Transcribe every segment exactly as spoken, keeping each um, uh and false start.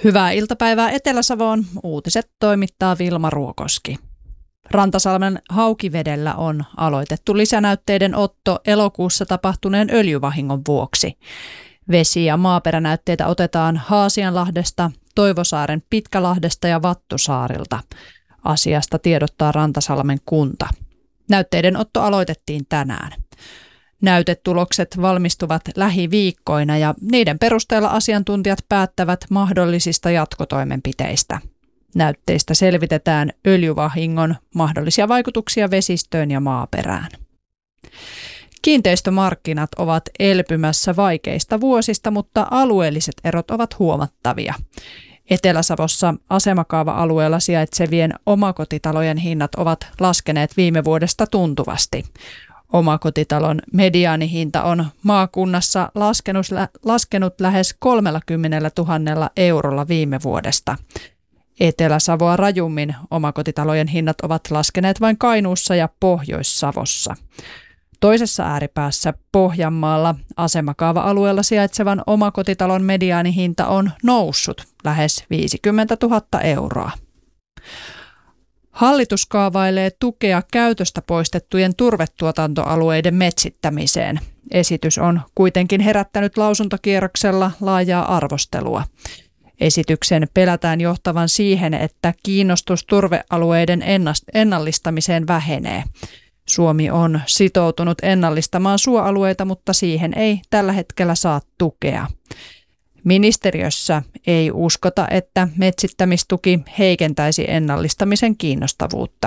Hyvää iltapäivää Etelä-Savoon. Uutiset toimittaa Vilma Ruokoski. Rantasalmen Haukivedellä on aloitettu lisänäytteiden otto elokuussa tapahtuneen öljyvahingon vuoksi. Vesi- ja maaperänäytteitä otetaan Haasianlahdesta, Toivosaaren Pitkälahdesta ja Vattusaarilta. Asiasta tiedottaa Rantasalmen kunta. Näytteiden otto aloitettiin tänään. Näytetulokset valmistuvat lähiviikkoina ja niiden perusteella asiantuntijat päättävät mahdollisista jatkotoimenpiteistä. Näytteistä selvitetään öljyvahingon mahdollisia vaikutuksia vesistöön ja maaperään. Kiinteistömarkkinat ovat elpymässä vaikeista vuosista, mutta alueelliset erot ovat huomattavia. Etelä-Savossa asemakaava-alueella sijaitsevien omakotitalojen hinnat ovat laskeneet viime vuodesta tuntuvasti. Omakotitalon mediaanihinta on maakunnassa laskenut, laskenut lähes kolmekymmentätuhatta eurolla viime vuodesta. Etelä-Savoa rajummin omakotitalojen hinnat ovat laskeneet vain Kainuussa ja Pohjois-Savossa. Toisessa ääripäässä Pohjanmaalla asemakaava-alueella sijaitsevan omakotitalon mediaanihinta on noussut lähes viisikymmentätuhatta euroa. Hallitus kaavailee tukea käytöstä poistettujen turvetuotantoalueiden metsittämiseen. Esitys on kuitenkin herättänyt lausuntokierroksella laajaa arvostelua. Esityksen pelätään johtavan siihen, että kiinnostus turvealueiden ennallistamiseen vähenee. Suomi on sitoutunut ennallistamaan suoalueita, mutta siihen ei tällä hetkellä saa tukea. Ministeriössä ei uskota, että metsittämistuki heikentäisi ennallistamisen kiinnostavuutta.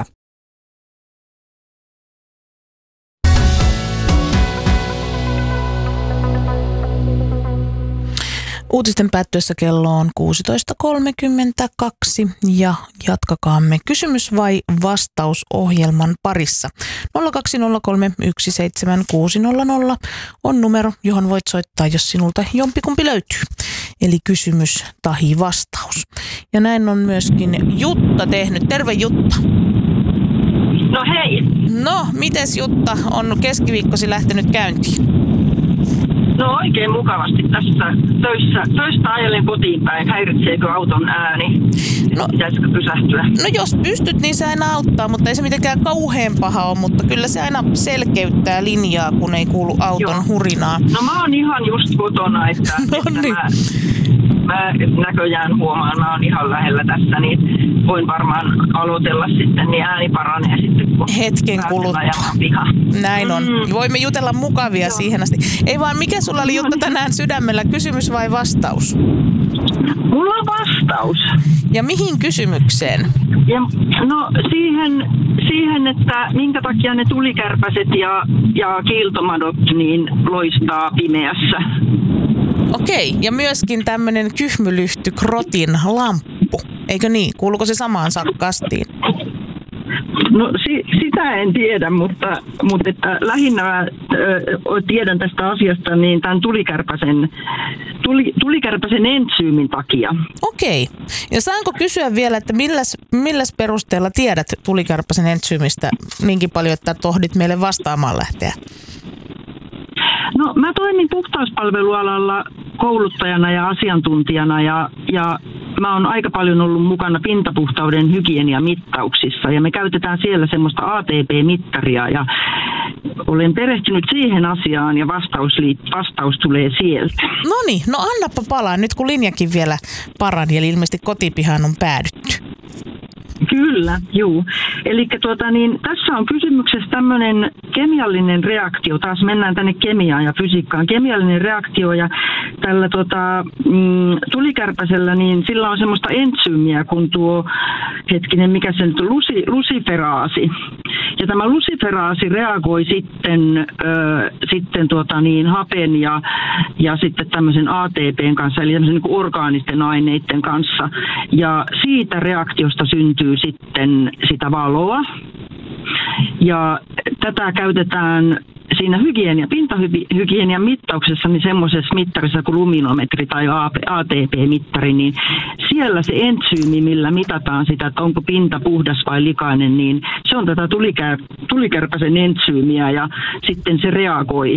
Uutisten päättyessä kello on kuusitoista kolmekymmentäkaksi ja jatkakaamme kysymys vai vastaus -ohjelman parissa. nolla kaksi nolla kolme yksi seitsemän kuusi nolla nolla on numero, johon voit soittaa, jos sinulta jompikumpi löytyy. Eli kysymys tahi vastaus. Ja näin on myöskin Jutta tehnyt. Terve Jutta. No hei. No, mites Jutta on keskiviikkosi lähtenyt käyntiin? No oikein mukavasti tässä töissä, töistä ajelen kotiin päin. Häiritseekö auton ääni? No, pitäisikö pysähtyä? No jos pystyt, niin se aina auttaa, mutta ei se mitenkään kauhean paha ole, mutta kyllä se aina selkeyttää linjaa, kun ei kuulu auton Joo. hurinaa. No mä oon ihan just kotona, että, no että niin. mä, mä näköjään huomaan, mä oon ihan lähellä tässä, niin voin varmaan aloitella sitten, niin ääni paranee sitten. Hetken kuluttua. Näin on. Mm. Voimme jutella mukavia Joo. siihen asti. Ei vaan, mikä sulla oli Jutta tänään sydämellä, kysymys vai vastaus? Mulla on vastaus. Ja mihin kysymykseen? Ja, no siihen, siihen, että minkä takia ne tulikärpäset ja, ja kiiltomadot niin loistaa pimeässä. Okei, ja myöskin tämmöinen kyhmylyhty krotin lamppu. Eikö niin? Kuuluuko se samaan kastiin? No si, sitä en tiedä, mutta, mutta että lähinnä mä, ö, tiedän tästä asiasta niin tämän tulikärpäsen, tuli, tulikärpäsen entsyymin takia. Okei. Ja saanko kysyä vielä, että milläs, milläs perusteella tiedät tulikärpäsen entsyymistä niinkin paljon, että tohdit meille vastaamaan lähteä? No mä toimin puhtauspalvelualalla kouluttajana ja asiantuntijana ja, ja mä oon aika paljon ollut mukana pintapuhtauden hygieniamittauksissa ja me käytetään siellä semmoista A T P-mittaria ja olen perehtynyt siihen asiaan ja vastaus, vastaus tulee sieltä. Noniin, no annappa palaa nyt kun linjakin vielä parani, eli ilmeisesti kotipihaan on päädytty. Kyllä, juu. Eli tuota, niin, tässä on kysymyksessä tämmöinen kemiallinen reaktio. Taas mennään tänne kemiaan ja fysiikkaan. Kemiallinen reaktio ja tällä tota, mm, tulikärpäsellä, niin sillä on semmoista entsyymiä kuin tuo, hetkinen, mikä se nyt on, lusi, lusiferaasi. Ja tämä lusiferaasi reagoi sitten, ö, sitten tuota, niin, hapen ja, ja sitten tämmöisen A T P:n kanssa, eli tämmöisen niin kuin orgaanisten aineiden kanssa. Ja siitä reaktiosta syntyy sitten sitä valoa. Ja tätä käytetään siinä hygienia, pintahygienian mittauksessa niin semmoisessa mittarissa kuin luminometri tai A T P-mittari, niin siellä se entsyymi, millä mitataan sitä, että onko pinta puhdas vai likainen, niin se on tätä tulikär, tulikärpäsen entsyymiä ja sitten se reagoi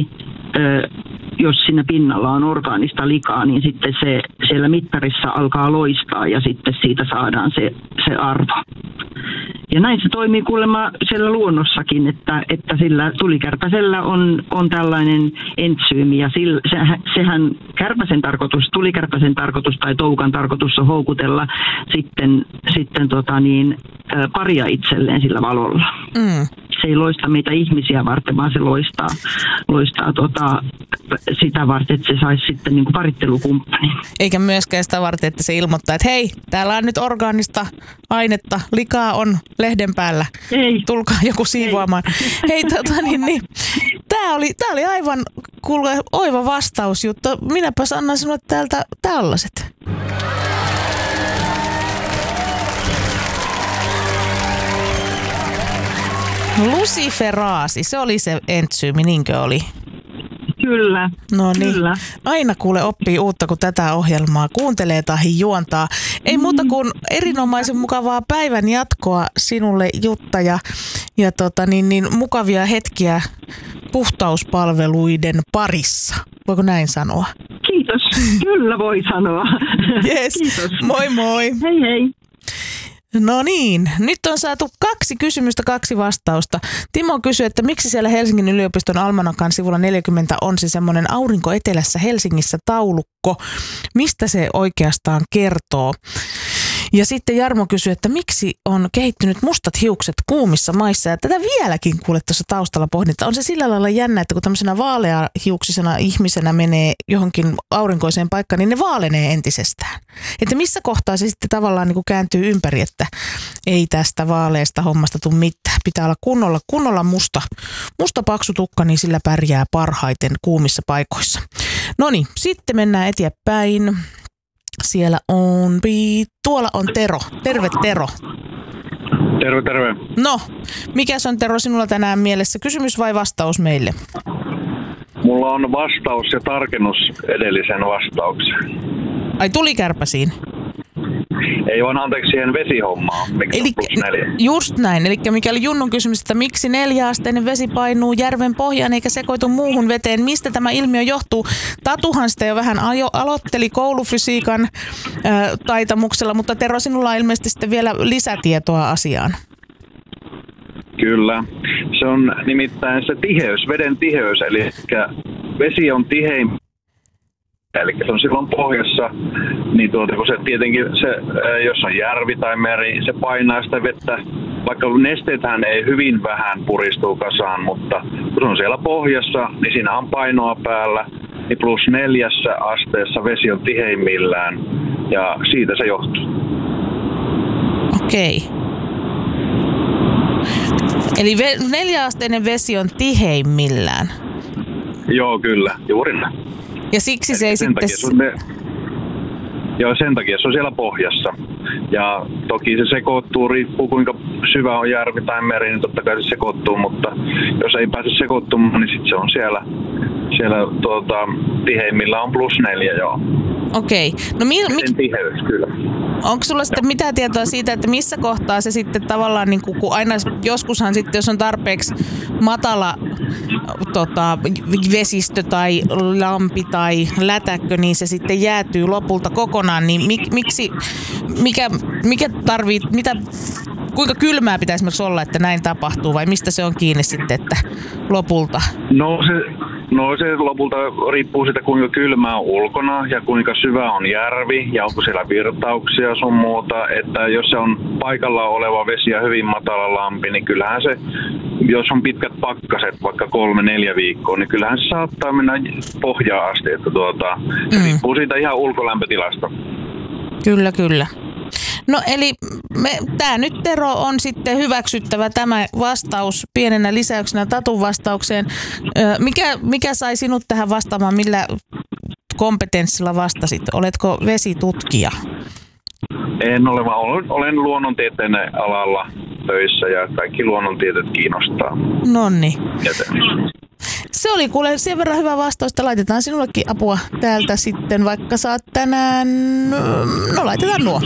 jos siinä pinnalla on orgaanista likaa, niin sitten se siellä mittarissa alkaa loistaa ja sitten siitä saadaan se, se arvo. Ja näin se toimii kuulemma siellä luonnossakin, että, että sillä tulikärpäsellä on, on tällainen entsyymi ja sillä, sehän, sehän kärpäsen tarkoitus, tulikärpäsen tarkoitus tai toukan tarkoitus on houkutella sitten, sitten tota niin, paria itselleen sillä valolla. Mm. Se ei loista meitä ihmisiä varten, vaan se loistaa, loistaa tota, sitä varten, että se saisi sitten niin kuin parittelukumppanin. Eikä myöskään sitä varten, että se ilmoittaa, että hei, täällä on nyt orgaanista ainetta, likaa on lehden päällä. Ei. Tulkaa joku siivoamaan. Ei. Hei, tota niin, niin. Tää oli, tää oli aivan kuule, oiva vastausjuttu. Minäpäs annan sinulle täältä tällaiset. Luciferaasi, se oli se entsyymi, niinkö oli? Kyllä, no niin. Kyllä. Aina kuule oppii uutta, kun tätä ohjelmaa kuuntelee tai juontaa. Ei mm. muuta kuin erinomaisen mukavaa päivän jatkoa sinulle, Jutta, ja, ja tota, niin, niin, mukavia hetkiä puhtauspalveluiden parissa. Voiko näin sanoa? Kiitos, kyllä voi sanoa. Yes. Kiitos. Moi moi. Hei hei. No niin, nyt on saatu kaksi kysymystä, kaksi vastausta. Timo kysyy, että miksi siellä Helsingin yliopiston almanakan sivulla neljäkymmentä on se semmoinen aurinko etelässä Helsingissä -taulukko. Mistä se oikeastaan kertoo? Ja sitten Jarmo kysyy, että miksi on kehittynyt mustat hiukset kuumissa maissa. Ja tätä vieläkin kuulet tuossa taustalla pohdinta. On se sillä lailla jännä, että kun tämmöisenä vaaleahiuksisena ihmisenä menee johonkin aurinkoiseen paikkaan, niin ne vaalenee entisestään. Että missä kohtaa se sitten tavallaan niin kuin kääntyy ympäri, että ei tästä vaaleasta hommasta tule mitään. Pitää olla kunnolla, kunnolla musta, musta paksu tukka, niin sillä pärjää parhaiten kuumissa paikoissa. No niin, sitten mennään eteenpäin. Siellä on, tuolla on Tero. Terve Tero. Terve, terve. No, mikäs on Tero sinulla tänään mielessä? Kysymys vai vastaus meille? Mulla on vastaus ja tarkennus edellisen vastaukseen. Ai tulikärpäsiin? Ei vaan anteeksi siihen vesihommaan, mikä eli, on plus neljä. Just näin, eli mikä oli Junnon kysymys, että miksi neljäasteinen vesi painuu järven pohjaan eikä sekoitu muuhun veteen? Mistä tämä ilmiö johtuu? Tatuhan sitä jo vähän ajo, aloitteli koulufysiikan ää, taitamuksella, mutta Tero, sinulla on ilmeisesti sitten vielä lisätietoa asiaan. Kyllä, se on nimittäin se tiheys, veden tiheys, eli vesi on tihein. Eli se on silloin pohjassa, niin tuota, kun se tietenkin, se, jos on järvi tai meri, se painaa sitä vettä, vaikka nesteethän ei hyvin vähän puristuu kasaan, mutta kun se on siellä pohjassa, niin siinä on painoa päällä, niin plus neljässä asteessa vesi on tiheimmillään, ja siitä se johtuu. Okei. Eli ve- neljäasteinen vesi on tiheimmillään? Joo, kyllä, juuri näin. Ja siksi se ei sitten... Ne, joo, sen takia se on siellä pohjassa. Ja toki se sekoittuu, riippuu kuinka syvä on järvi tai meri, niin totta kai se sekoittuu, mutta jos ei pääse sekoittumaan, niin sitten se on siellä, siellä tuota, tiheimmillä on plus neljä, joo. Okei. No mi- mi- tiheys, kyllä. Onko sulla sitten mitään tietoa siitä, että missä kohtaa se sitten tavallaan, niin kun aina joskushan sitten, jos on tarpeeksi matala tota, vesistö tai lampi tai lätäkkö, niin se sitten jäätyy lopulta kokonaan, niin mik, miksi, mikä, mikä tarvii, mitä, kuinka kylmää pitäisi myös olla, että näin tapahtuu, vai mistä se on kiinni sitten, että lopulta? No se... No se lopulta riippuu siitä, kuinka kylmää on ulkona ja kuinka syvä on järvi ja onko siellä virtauksia sun muuta. Että jos se on paikalla oleva vesi ja hyvin matala lampi, niin kyllähän se, jos on pitkät pakkaset, vaikka kolme, neljä viikkoa, niin kyllähän se saattaa mennä pohjaan asti. Että tuota, se mm. riippuu siitä ihan ulkolämpötilasta. Kyllä, kyllä. No eli tämä nyt Tero on sitten hyväksyttävä tämä vastaus pienenä lisäyksenä Tatun vastaukseen. Mikä, mikä sai sinut tähän vastaamaan, millä kompetenssilla vastasit? Oletko vesitutkija? En ole, vaan olen, olen luonnontieteen alalla töissä ja kaikki luonnontieteet kiinnostaa. Nonni. Se oli kuule sen verran hyvä vastaus, että laitetaan sinullekin apua täältä sitten, vaikka saat tänään, no laitetaan nuo.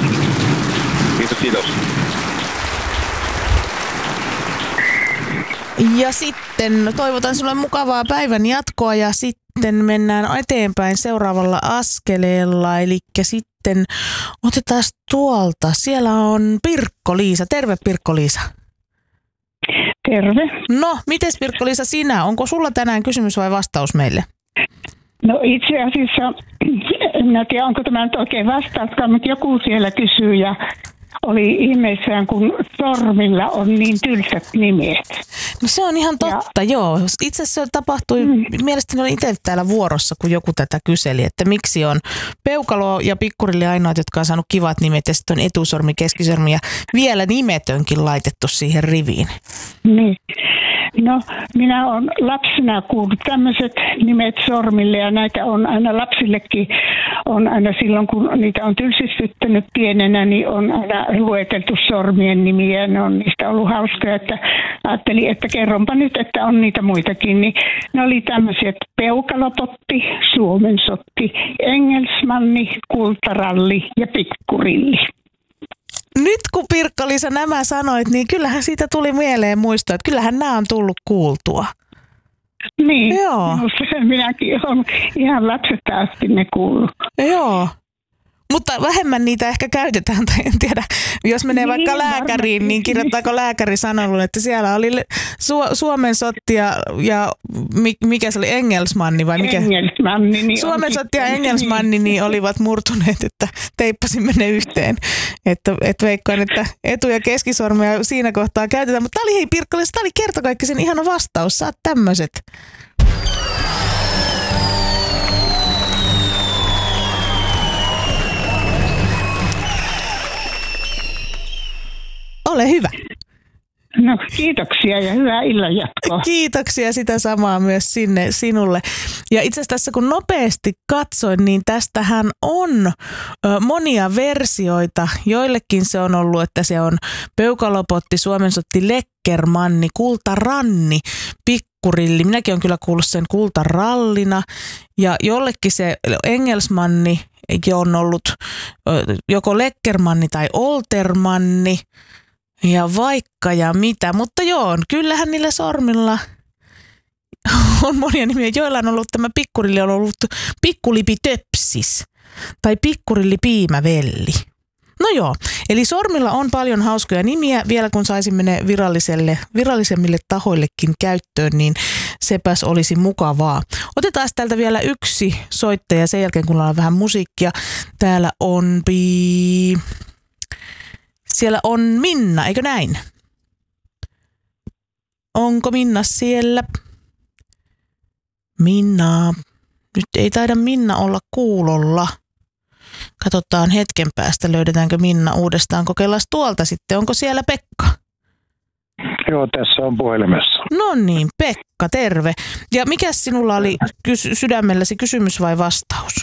Kiitos, kiitos. Ja sitten toivotan sinulle mukavaa päivän jatkoa ja sitten mennään eteenpäin seuraavalla askeleella. Eli sitten otetaan tuolta. Siellä on Pirkko-Liisa. Terve Pirkko-Liisa. Terve. No, mites Pirkko-Liisa sinä? Onko sulla tänään kysymys vai vastaus meille? No itse asiassa, en tiedä onko tämä nyt oikein vastauskaan, mutta joku siellä kysyy ja oli ihmeissään, kun sormilla on niin tylsät nimet. No se on ihan totta, ja joo. Itse asiassa se tapahtui, mm. mielestäni olin itse täällä vuorossa, kun joku tätä kyseli, että miksi on peukalo ja pikkurilli ainoat, jotka on saanut kivat nimet, ja sitten on etusormi, keskisormi ja vielä nimetönkin laitettu siihen riviin. Niin. No, minä olen lapsena kuullut tämmöiset nimet sormille ja näitä on aina lapsillekin, on aina silloin kun niitä on tylsistyttänyt pienenä, niin on aina lueteltu sormien nimiä. Ne on niistä ollut hauskaa, että ajattelin, että kerronpa nyt, että on niitä muitakin. Niin ne oli tämmöiset peukalopotti, suomensotti, engelsmanni, kultaralli ja pikkurilli. Nyt kun Pirkko-Liisa nämä sanoit, niin kyllähän siitä tuli mieleen muistoa, että kyllähän nämä on tullut kuultua. Niin, joo. No, minäkin olen ihan lapsesta asti ne kuullut. Joo, mutta vähemmän niitä ehkä käytetään, tai en tiedä, jos menee niin, vaikka lääkäriin, varmasti. Niin kirjoittaako lääkäri sanonut, että siellä oli Su- Suomen sotti ja, ja mikä se oli, Engelsmanni vai mikä? Engelsmanni. Niin Suomen sotti ja Engelsmanni niin olivat murtuneet, että teippasimme ne yhteen. Että et veikkaan, että etu- ja keskisormea siinä kohtaa käytetään. Mutta tämä oli hei Pirkko-Liisa, tämä oli kertakaikkisen ihana vastaus, saat tämmöiset. Ole hyvä. No kiitoksia ja hyvää illan jatkoa. Kiitoksia sitä samaa myös sinne sinulle. Ja itse asiassa tässä kun nopeasti katsoin, niin tästähän on ö, monia versioita. Joillekin se on ollut, että se on peukalopotti, suomensotti, lekkermanni, kultaranni, pikkurilli. Minäkin olen kyllä kuullut sen kultarallina. Ja jollekin se engelsmanni on ollut ö, joko lekkermanni tai oltermanni. Ja vaikka ja mitä, mutta joo, kyllähän niillä sormilla on monia nimiä. Joilla on ollut tämä pikkurilli, on ollut pikkulipitöpsis tai pikkurilli piimävelli. No joo, eli sormilla on paljon hauskoja nimiä. Vielä kun saisimme ne viralliselle, virallisemmille tahoillekin käyttöön, niin sepäs olisi mukavaa. Otetaan täältä vielä yksi soittaja sen jälkeen, kun ollaan vähän musiikkia. Täällä on... Pi... Siellä on Minna, eikö näin? Onko Minna siellä? Minna. Nyt ei taida Minna olla kuulolla. Katsotaan hetken päästä, löydetäänkö Minna uudestaan. Kokeillaan tuolta sitten. Onko siellä Pekka? Joo, tässä on puhelimessa. No niin, Pekka, terve. Ja mikä sinulla oli kys- sydämelläsi, kysymys vai vastaus?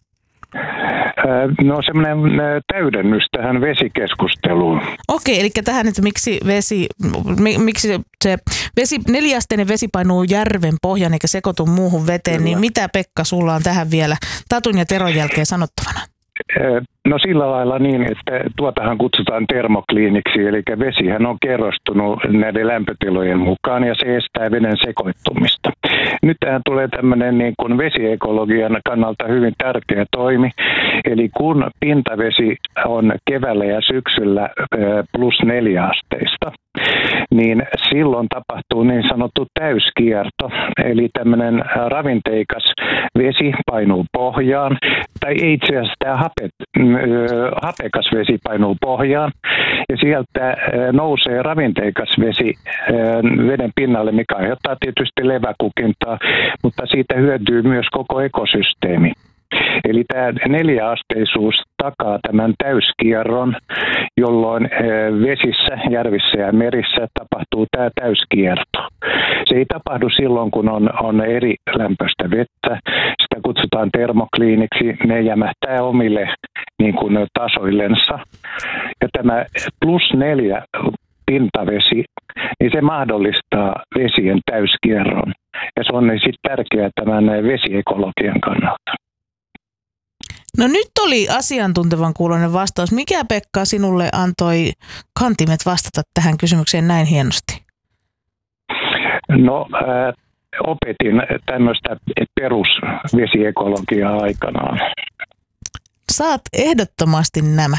No semmoinen täydennys tähän vesikeskusteluun. Okei, eli tähän, että miksi vesi, miksi se vesi, neliasteinen vesi painuu järven pohjan eikä sekoitu muuhun veteen, Kyllä. Niin mitä Pekka sulla on tähän vielä Tatun ja Teron jälkeen sanottavana? No sillä lailla niin, että tuotahan kutsutaan termokliiniksi, eli vesihän on kerrostunut näiden lämpötilojen mukaan ja se estää veden sekoittumista. Nyt tähän tulee tämmöinen niin kuin vesiekologian kannalta hyvin tärkeä toimi, eli kun pintavesi on keväällä ja syksyllä plus neljä asteista, niin silloin tapahtuu niin sanottu täyskierto, eli tämmöinen ravinteikas vesi painuu pohjaan, tai itse asiassa tämä hape, hapekas vesi painuu pohjaan, ja sieltä nousee ravinteikas vesi veden pinnalle, mikä aiheuttaa tietysti leväkukintaa, mutta siitä hyötyy myös koko ekosysteemi. Eli tämä neljäasteisuus takaa tämän täyskierron, jolloin vesissä, järvissä ja merissä tapahtuu tämä täyskierto. Se ei tapahdu silloin, kun on, on eri lämpöistä vettä. Sitä kutsutaan termokliiniksi. Ne jämähtää omille niin kuin, tasoillensa. Ja tämä plus neljä pintavesi, niin se mahdollistaa vesien täyskierron. Ja se on sitten tärkeää tämän vesiekologian kannalta. No nyt oli asiantuntevan kuuloinen vastaus. Mikä Pekka sinulle antoi kantimet vastata tähän kysymykseen näin hienosti? No ää, opetin tämmöistä perusvesiekologiaa aikanaan. Saat ehdottomasti nämä.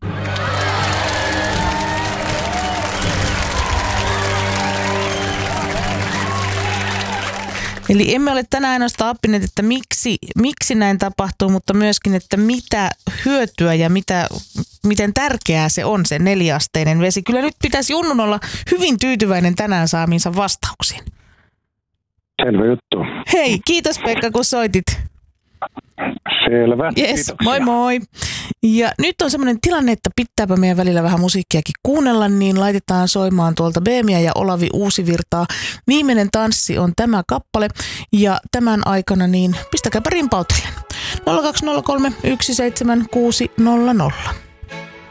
Eli emme ole tänään ainoastaan oppineet, että miksi, miksi näin tapahtuu, mutta myöskin, että mitä hyötyä ja mitä, miten tärkeää se on, se neliasteinen vesi. Kyllä nyt pitäisi Junnun olla hyvin tyytyväinen tänään saamiinsa vastauksiin. Selvä juttu. Hei, kiitos Pekka, kun soitit. Selvä. Yes, Kiitoksia. moi moi. Ja nyt on semmoinen tilanne, että pitääpä meidän välillä vähän musiikkiakin kuunnella, niin laitetaan soimaan tuolta Beemiä ja Olavi Uusivirtaa. Viimeinen tanssi on tämä kappale ja tämän aikana niin pistäkääpä rimpautellen. nolla kaksi nolla kolme yksi seitsemän kuusi nolla nolla.